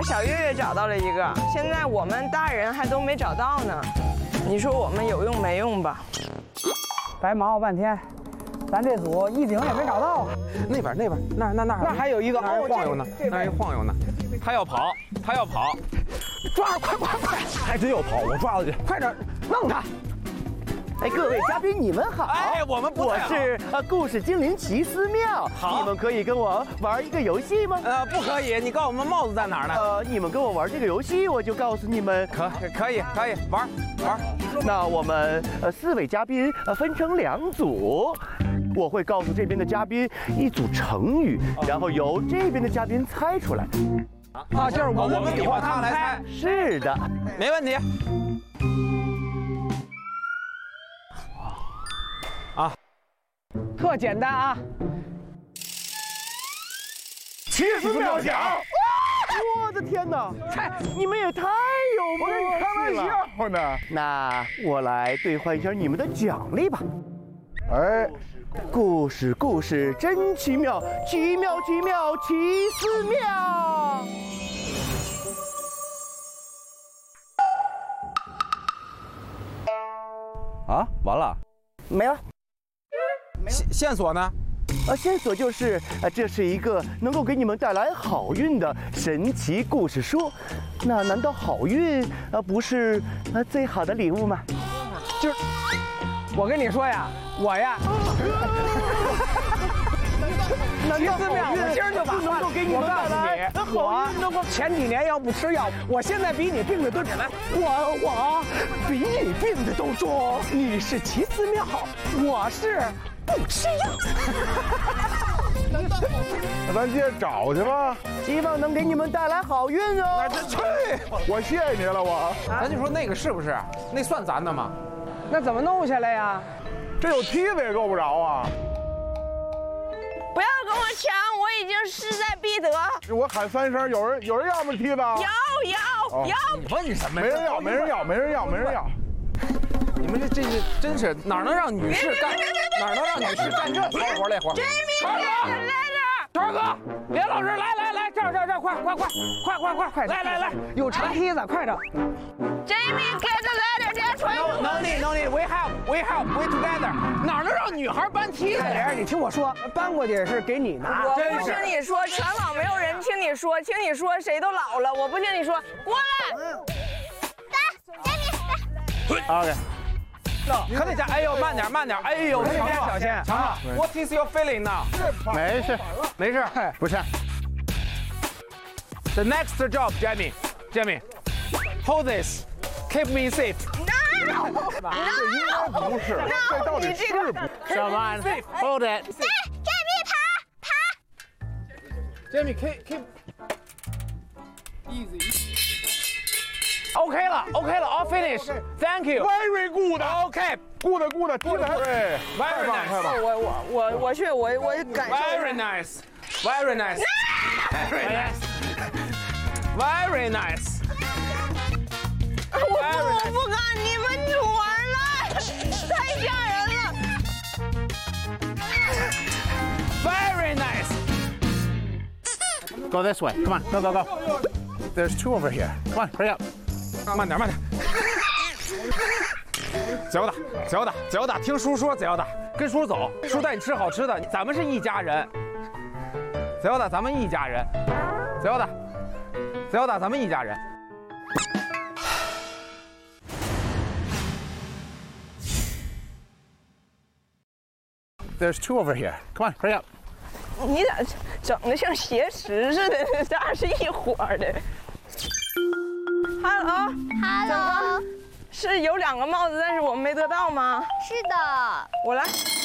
小月月找到了一个，现在我们大人还都没找到呢。你说我们有用没用吧？ 白忙活半天，咱这组一顶也没找到。 那边那还有一个， 那还晃悠呢，那还晃悠呢。他要跑， 抓住，快！ 还真要跑，我抓过去， 快点弄他！ 哎，各位嘉宾，你们好！ 哎，我们不我是故事精灵奇思妙， 好， 你们可以跟我玩一个游戏吗？ 不可以，你告诉我们帽子在哪儿呢？ 你们跟我玩这个游戏，我就告诉你们。 可以，玩。 那我们4位嘉宾分成2组，我会告诉这边的嘉宾一组成语，然后由这边的嘉宾猜出来。 啊，就是我们比划他来猜。 是的， 没问题。 特简单啊！ 奇思妙想！我的天哪！你们也太有默契了！ 开玩笑呢。 那我来兑换一下你们的奖励吧。 哎， 故事真奇妙，奇妙奇思妙。 啊，完了， 没了。 线索呢？ 线索就是，这是一个能够给你们带来好运的神奇故事书。那难道好运不是最好的礼物吗？ 就是我跟你说呀，我呀，奇思妙，我今儿就把话筒给你们告诉你，我前几年要不吃药，我现在比你病的都起来，我比你病的都重。你是奇思妙，我是。不吃药， 那咱接着找去吧， 希望能给你们带来好运哦。 那这去，我谢谢你了，我。 咱就说那个是不是？那算咱的吗？ 那怎么弄下来呀？ 这有梯子也够不着啊！ 不要跟我抢，我已经势在必得。 我喊3声，有人要吗？梯子？ 要！ 你问什么？ 没人要。 你们这真是哪能让女士干？哪能让女士干这累活？ 川哥，连老师，来，这儿，快，来，有长梯子，快点。 Jamie get the ladder， 这样传。 No need，we together。哪能让女孩搬梯子？ 莲，你听我说，搬过去是给你拿。 我不听你说，全网没有人听你说，谁都老了，我不听你说，过来。 OK。 可得加，哎呦，慢点，哎呦，这边小心。强 ，What is your feeling now？ 没事， 不是。 The next job, Jamie，hold this, keep me safe。 这应该不是，这到底是不 ？Come on, hold it。Jamie, keep easy。OK 了 ，all finish。Thank you。 Very good。 OK。 good，梯子对。 Very nice。 我去，我感受。 Very nice。 我不干，你们去玩了，太吓人了。 Very nice。 Go this way. Come on. Go. There's 2 over here. Come on, hurry up. 慢点。子瑶达，听叔说，子瑶达，跟叔走，叔带你吃好吃的，咱们是一家人。子瑶达，咱们一家人。子瑶达，咱们一家人。 There's 2 over here. Come on, hurry up. 你咋整的像邪食似的？咱俩是一伙的。Hello， 是有2个帽子，但是我们没得到吗？ 是的。 我来。